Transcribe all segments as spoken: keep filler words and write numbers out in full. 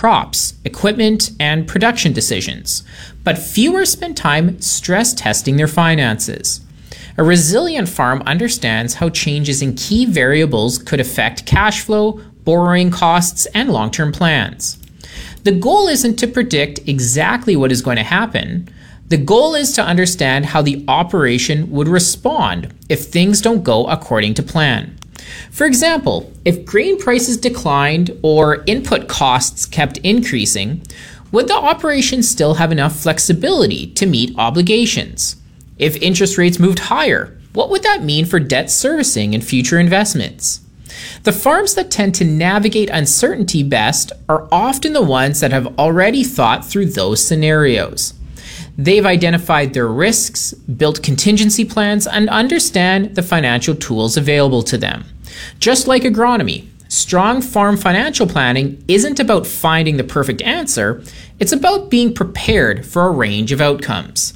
crops, equipment, and production decisions, but fewer spend time stress testing their finances. A resilient farm understands how changes in key variables could affect cash flow, borrowing costs, and long-term plans. The goal isn't to predict exactly what is going to happen. The goal is to understand how the operation would respond if things don't go according to plan. For example, if grain prices declined or input costs kept increasing, would the operation still have enough flexibility to meet obligations? If interest rates moved higher, what would that mean for debt servicing and future investments? The farms that tend to navigate uncertainty best are often the ones that have already thought through those scenarios. They've identified their risks, built contingency plans, and understand the financial tools available to them. Just like agronomy, strong farm financial planning isn't about finding the perfect answer, it's about being prepared for a range of outcomes.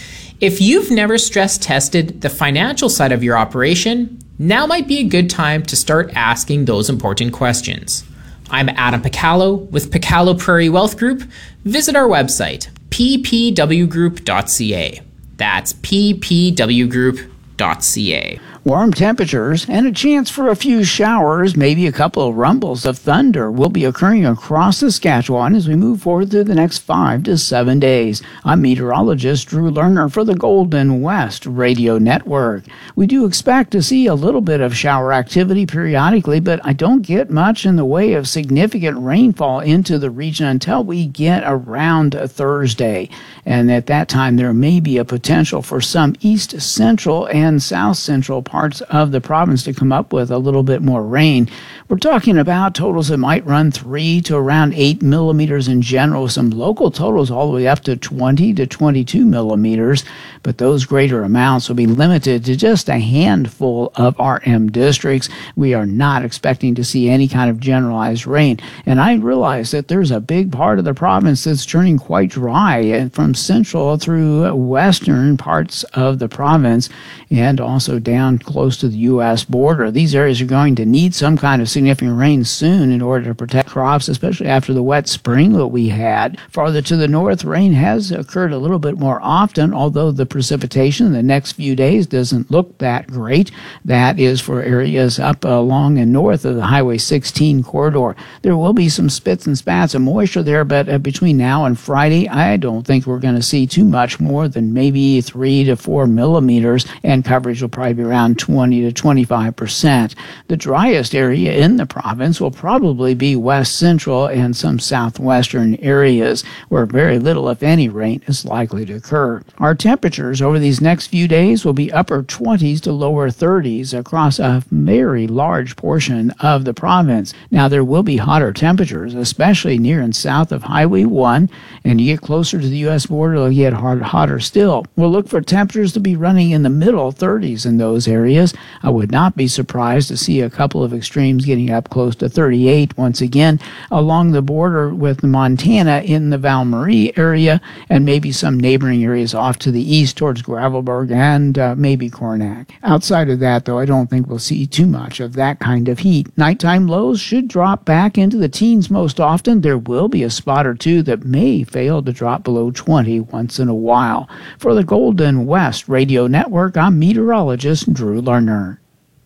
If you've never stress tested the financial side of your operation, now might be a good time to start asking those important questions. I'm Adam Picallo with Picallo Prairie Wealth Group. Visit our website, p p w group dot c a. That's p p w group dot c a. Warm temperatures and a chance for a few showers, maybe a couple of rumbles of thunder, will be occurring across Saskatchewan as we move forward through the next five to seven days. I'm meteorologist Drew Lerner for the Golden West Radio Network. We do expect to see a little bit of shower activity periodically, but I don't get much in the way of significant rainfall into the region until we get around Thursday. And at that time, there may be a potential for some east central and south central parts parts of the province to come up with a little bit more rain. We're talking about totals that might run three to around eight millimeters in general, some local totals all the way up to twenty to twenty-two millimeters, but those greater amounts will be limited to just a handful of R M districts. We are not expecting to see any kind of generalized rain, and I realize that there's a big part of the province that's turning quite dry, and from central through western parts of the province and also down close to the U S border. These areas are going to need some kind of significant rain soon in order to protect crops, especially after the wet spring that we had. Farther to the north, rain has occurred a little bit more often, although the precipitation in the next few days doesn't look that great. That is for areas up along and north of the Highway sixteen corridor. There will be some spits and spats of moisture there, but uh, between now and Friday, I don't think we're going to see too much more than maybe three to four millimeters, and coverage will probably be around twenty to twenty-five percent. The driest area in the province will probably be west central and some southwestern areas where very little, if any, rain is likely to occur. Our temperatures over these next few days will be upper twenties to lower thirties across a very large portion of the province. Now, there will be hotter temperatures, especially near and south of Highway one, and you get closer to the U S border, it'll get hard, hotter still. We'll look for temperatures to be running in the middle thirties in those areas. I would not be surprised to see a couple of extremes getting up close to thirty-eight once again along the border with Montana in the Val Marie area, and maybe some neighboring areas off to the east towards Gravelbourg and uh, maybe Cornac. Outside of that, though, I don't think we'll see too much of that kind of heat. Nighttime lows should drop back into the teens most often. There will be a spot or two that may fail to drop below twenty once in a while. For the Golden West Radio Network, I'm meteorologist Drew Lerner.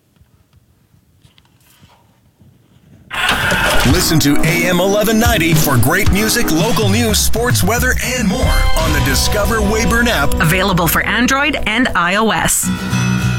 Listen to A M eleven ninety for great music, local news, sports, weather, and more on the Discover Weyburn app. Available for Android and iOS.